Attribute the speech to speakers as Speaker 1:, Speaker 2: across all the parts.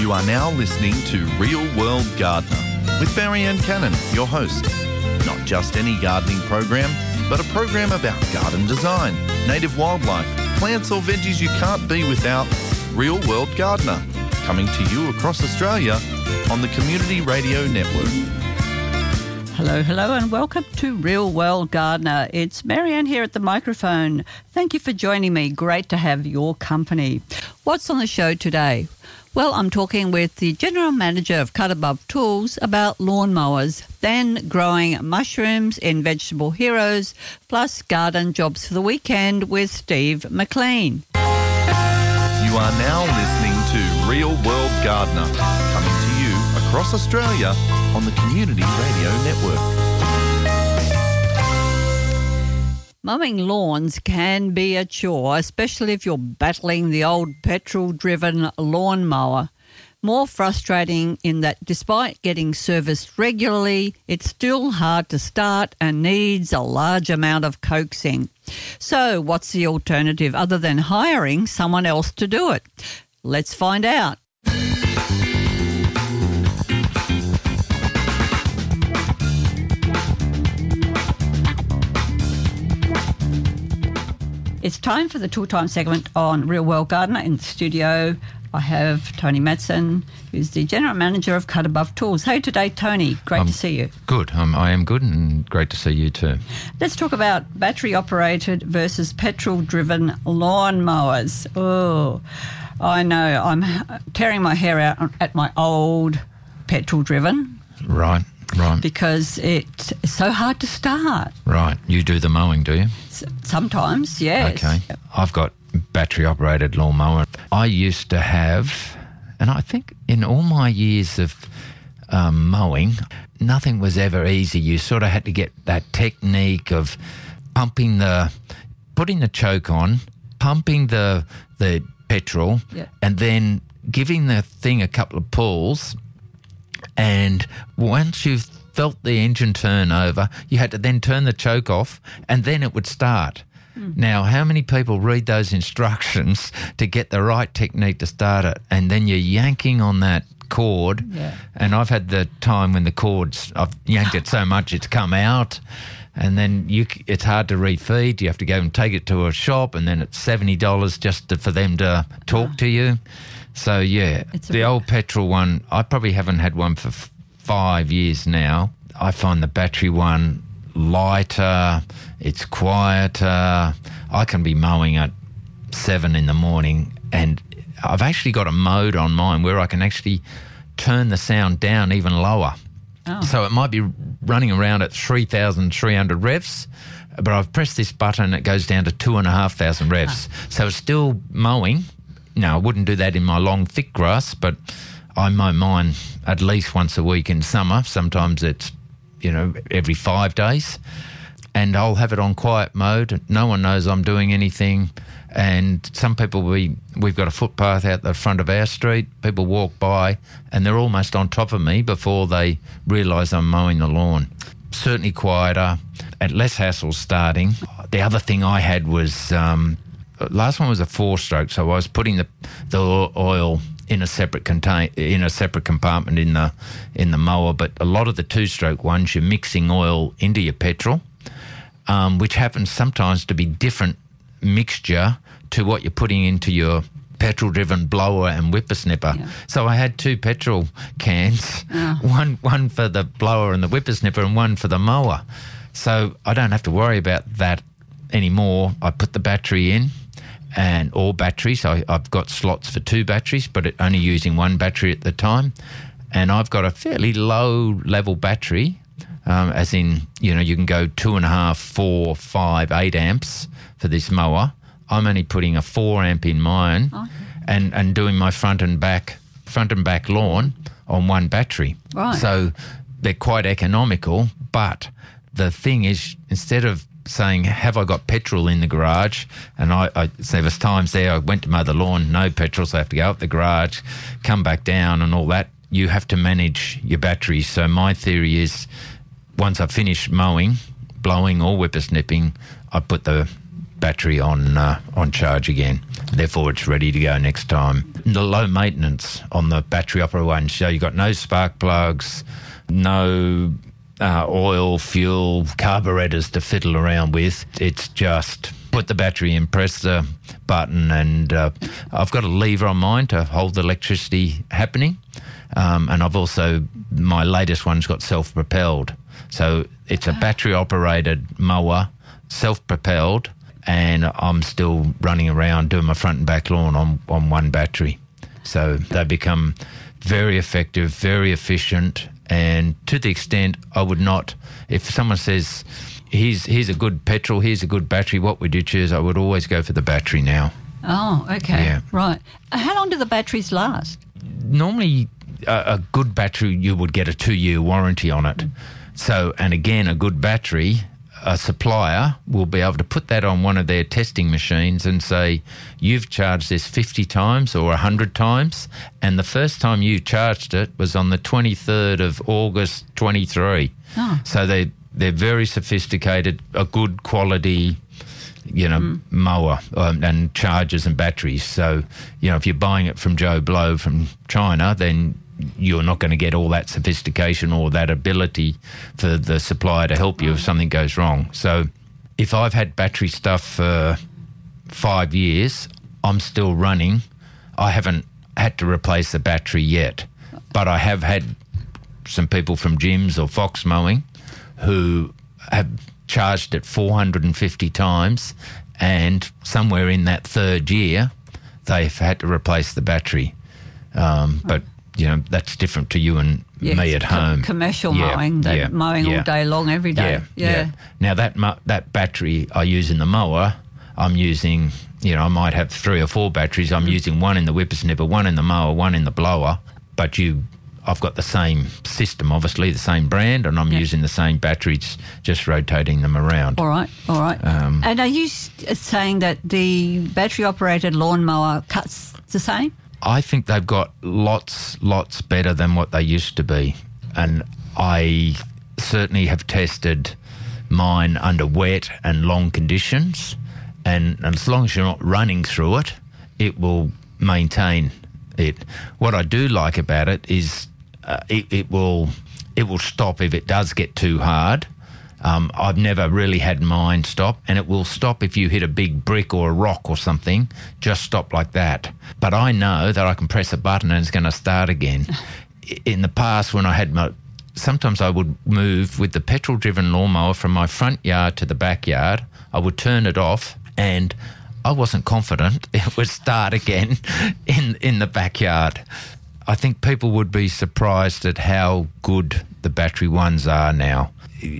Speaker 1: You are now listening to Real World Gardener with Marianne Cannon, your host. Not just any gardening program, but a program about garden design, native wildlife, plants or veggies you can't be without. Real World Gardener, coming to you across Australia on the Community Radio Network.
Speaker 2: Hello and welcome to Real World Gardener. It's Marianne here at the microphone. Thank you for joining me. Great to have your company. What's on the show today? Well, I'm talking with the General Manager of Cut Above Tools about lawnmowers, then growing mushrooms in Vegetable Heroes, plus garden jobs for the weekend with Steve McLean.
Speaker 1: You are now listening to Real World Gardener, coming to you across Australia on the Community Radio Network.
Speaker 2: Mowing lawns can be a chore, especially if you're battling the old petrol-driven lawnmower. More frustrating in that despite getting serviced regularly, it's still hard to start and needs a large amount of coaxing. So what's the alternative other than hiring someone else to do it? Let's find out. It's time for the Tool Time segment on Real World Gardener. In the studio, I have Tony Matson, who's the General Manager of Cut Above Tools. Hey today, Tony. Great to see you.
Speaker 3: Good. I am good and great to see you too.
Speaker 2: Let's talk about battery-operated versus petrol-driven lawnmowers. Oh, I know. I'm tearing my hair out at my old petrol-driven.
Speaker 3: Right.
Speaker 2: Because it's so hard to start.
Speaker 3: Right. You do the mowing, do you?
Speaker 2: Sometimes, yes.
Speaker 3: Okay. I've got battery-operated lawnmower. I used to have, and I think in all my years of mowing, nothing was ever easy. You sort of had to get that technique of putting the choke on, pumping the petrol, and then giving the thing a couple of pulls. And once you've felt the engine turn over, you had to then turn the choke off and then it would start. Now, how many people read those instructions to get the right technique to start it, and then you're yanking on that cord, and I've had the time when I've yanked it so much it's come out, and then it's hard to refeed. You have to go and take it to a shop, and then it's $70 just for them to talk to you. So, the old petrol one, I probably haven't had one for 5 years now. I find the battery one lighter, it's quieter. I can be mowing at 7 in the morning, and I've actually got a mode on mine where I can actually turn the sound down even lower. Oh. So it might be running around at 3,300 revs, but I've pressed this button and it goes down to 2,500 revs. So it's still mowing. No, I wouldn't do that in my long, thick grass, but I mow mine at least once a week in summer. Sometimes it's, every 5 days. And I'll have it on quiet mode. No one knows I'm doing anything. And some people, we've got a footpath out the front of our street. People walk by and they're almost on top of me before they realise I'm mowing the lawn. Certainly quieter and less hassle starting. The other thing I had was... last one was a 4-stroke, so I was putting the oil in a separate compartment in the mower. But a lot of the 2-stroke ones, you're mixing oil into your petrol, which happens sometimes to be different mixture to what you're putting into your petrol-driven blower and whippersnipper. Yeah. So I had 2 petrol cans, one for the blower and the whippersnipper, and one for the mower. So I don't have to worry about that anymore. I put the battery in. And all batteries. I've got slots for 2 batteries, but only using 1 battery at the time. And I've got a fairly low level battery, as in, you can go 2.5, 4, 5, 8 amps for this mower. I'm only putting a 4 amp in mine, and doing my front and back lawn on 1 battery. Right. So they're quite economical, but the thing is, instead of saying, have I got petrol in the garage? And there was times there I went to mow the lawn, no petrol, so I have to go up the garage, come back down and all that. You have to manage your batteries. So my theory is, once I finish mowing, blowing or whippersnipping, I put the battery on charge again. Therefore, it's ready to go next time. The low maintenance on the battery operated one, so you've got no spark plugs, no oil, fuel, carburetors to fiddle around with. It's just put the battery in, press the button, and I've got a lever on mine to hold the electricity happening. And I've also, my latest one's got self-propelled. So it's a battery-operated mower, self-propelled, and I'm still running around doing my front and back lawn on one battery. So they become very effective, very efficient, and to the extent I would not, if someone says, here's a good petrol, here's a good battery, what would you choose? I would always go for the battery now.
Speaker 2: Oh, okay.
Speaker 3: Yeah.
Speaker 2: Right. How long do the batteries last?
Speaker 3: Normally, a good battery, you would get a 2-year warranty on it. So, and again, a good battery, a supplier will be able to put that on one of their testing machines and say, you've charged this 50 times or 100 times, and the first time you charged it was on the 23rd of August 23.
Speaker 2: Oh.
Speaker 3: So they're very sophisticated, a good quality, mower and chargers and batteries. So, if you're buying it from Joe Blow from China, then you're not going to get all that sophistication or that ability for the supplier to help you if something goes wrong. So if I've had battery stuff for 5 years, I'm still running. I haven't had to replace the battery yet, but I have had some people from Jim's or Fox Mowing who have charged it 450 times, and somewhere in that third year, they've had to replace the battery. But that's different to you and me at home.
Speaker 2: Commercial mowing, mowing all day long, every day. Yeah.
Speaker 3: Now, that battery I use in the mower, I'm using, I might have 3 or 4 batteries. I'm using one in the whippersnipper, one in the mower, one in the blower. But I've got the same system, obviously, the same brand, and I'm using the same batteries, just rotating them around.
Speaker 2: All right. And are you saying that the battery-operated lawnmower cuts the same?
Speaker 3: I think they've got lots better than what they used to be. And I certainly have tested mine under wet and long conditions. And as long as you're not running through it, it will maintain it. What I do like about it is it will stop if it does get too hard. I've never really had mine stop, and it will stop if you hit a big brick or a rock or something, just stop like that. But I know that I can press a button and it's going to start again. In the past, when I had sometimes I would move with the petrol-driven lawnmower from my front yard to the backyard. I would turn it off, and I wasn't confident it would start again in the backyard. I think people would be surprised at how good the battery ones are now.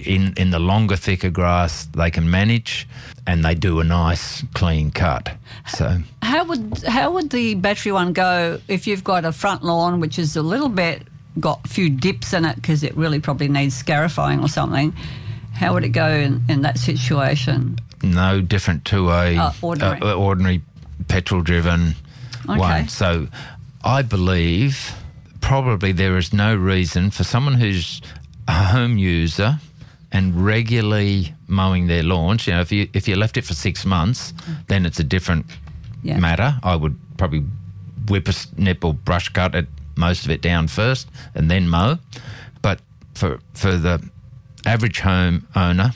Speaker 3: In the longer, thicker grass, they can manage, and they do a nice, clean cut. So,
Speaker 2: how would the battery one go if you've got a front lawn which is a little bit got a few dips in it because it really probably needs scarifying or something? How would it go in that situation?
Speaker 3: No different to a ordinary petrol-driven one. So, I believe probably there is no reason for someone who's a home user and regularly mowing their lawns. If you left it for 6 months, then it's a different matter. I would probably whippersnip or brush cut it, most of it down first and then mow. But for the average homeowner,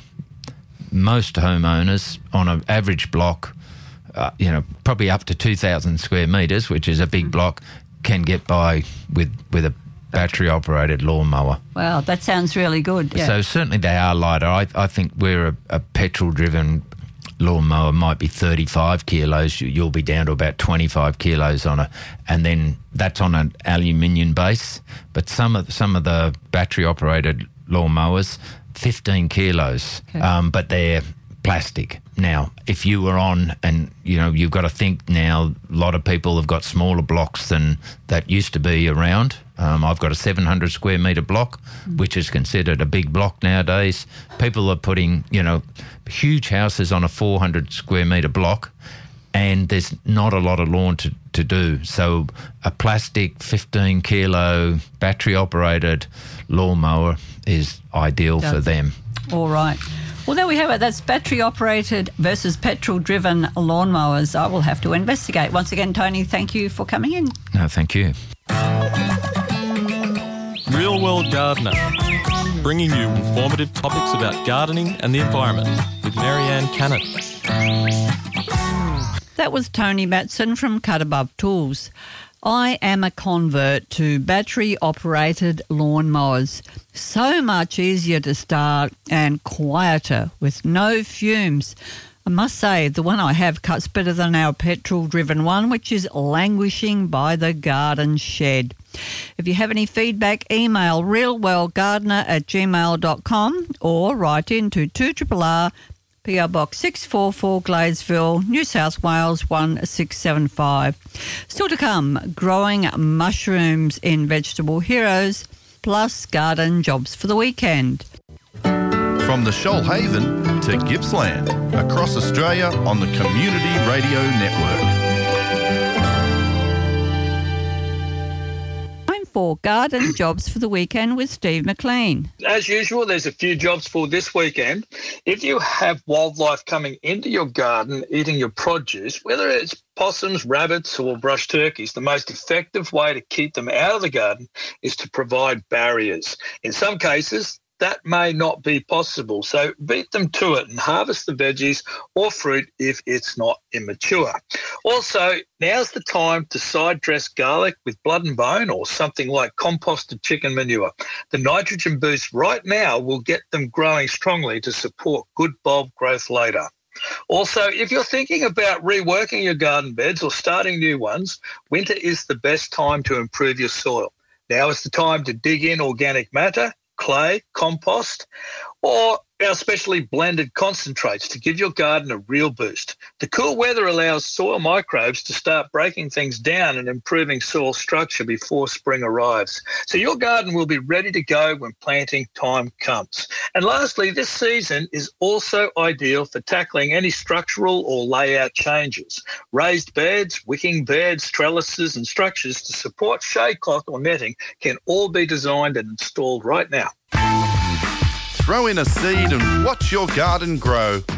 Speaker 3: most homeowners on an average block, probably up to 2,000 square metres, which is a big block, can get by with a battery-operated lawnmower.
Speaker 2: Wow, that sounds really good. Yeah.
Speaker 3: So certainly they are lighter. I think where a petrol-driven lawnmower might be 35 kilos, you'll be down to about 25 kilos on it, and then that's on an aluminium base. But some of the battery-operated lawnmowers, 15 kilos, but they're plastic. Now, if you were on, and you've got to think now, a lot of people have got smaller blocks than that used to be around. I've got a 700 square metre block, which is considered a big block nowadays. People are putting, huge houses on a 400 square metre block, and there's not a lot of lawn to do. So a plastic 15 kilo battery operated lawnmower is ideal for them.
Speaker 2: All right. Well, there we have it. That's battery-operated versus petrol-driven lawnmowers. I will have to investigate. Once again, Tony, thank you for coming in.
Speaker 3: No, thank you.
Speaker 4: Real World Gardener, bringing you informative topics about gardening and the environment with Marianne Cannon.
Speaker 2: That was Tony Matson from Cut Above Tools. I am a convert to battery-operated lawnmowers. So much easier to start and quieter with no fumes. I must say, the one I have cuts better than our petrol-driven one, which is languishing by the garden shed. If you have any feedback, email realworldgardener@gmail.com or write into 2RRR PO Box 644 Gladesville, New South Wales 1675. Still to come, growing mushrooms in Vegetable Heroes, plus garden jobs for the weekend.
Speaker 1: From the Shoalhaven to Gippsland, across Australia on the Community Radio Network.
Speaker 2: For garden jobs for the weekend with Steve McLean.
Speaker 5: As usual, there's a few jobs for this weekend. If you have wildlife coming into your garden eating your produce, whether it's possums, rabbits or brush turkeys, the most effective way to keep them out of the garden is to provide barriers. In some cases, that may not be possible. So beat them to it and harvest the veggies or fruit if it's not immature. Also, now's the time to side dress garlic with blood and bone or something like composted chicken manure. The nitrogen boost right now will get them growing strongly to support good bulb growth later. Also, if you're thinking about reworking your garden beds or starting new ones, winter is the best time to improve your soil. Now is the time to dig in organic matter, clay, compost, or our specially blended concentrates to give your garden a real boost. The cool weather allows soil microbes to start breaking things down and improving soil structure before spring arrives. So your garden will be ready to go when planting time comes. And lastly, this season is also ideal for tackling any structural or layout changes. Raised beds, wicking beds, trellises and structures to support shade cloth or netting can all be designed and installed right now.
Speaker 1: Throw in a seed and watch your garden grow